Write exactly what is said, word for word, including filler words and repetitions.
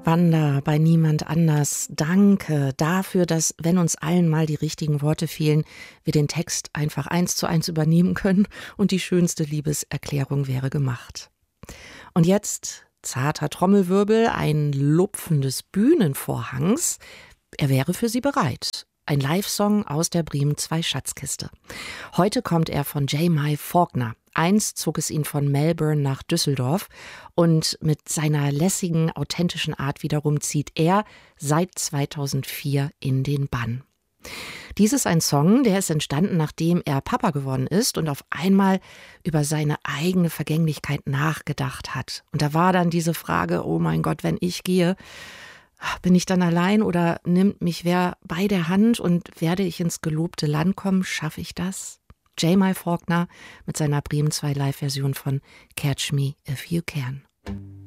Wanda bei Niemand anders. Danke dafür, dass, wenn uns allen mal die richtigen Worte fehlen, wir den Text einfach eins zu eins übernehmen können und die schönste Liebeserklärung wäre gemacht. Und jetzt zarter Trommelwirbel, ein Lupfen des Bühnenvorhangs. Er wäre für Sie bereit. Ein Live-Song aus der Bremen zwei Schatzkiste. Heute kommt er von J-Mai Faulkner. Einst zog es ihn von Melbourne nach Düsseldorf und mit seiner lässigen, authentischen Art wiederum zieht er seit zweitausendvier in den Bann. Dies ist ein Song, der ist entstanden, nachdem er Papa geworden ist und auf einmal über seine eigene Vergänglichkeit nachgedacht hat. Und da war dann diese Frage, oh mein Gott, wenn ich gehe, bin ich dann allein oder nimmt mich wer bei der Hand und werde ich ins gelobte Land kommen? Schaffe ich das? J-Mai Faulkner mit seiner Bremen zwei Live-Version von Catch Me If You Can.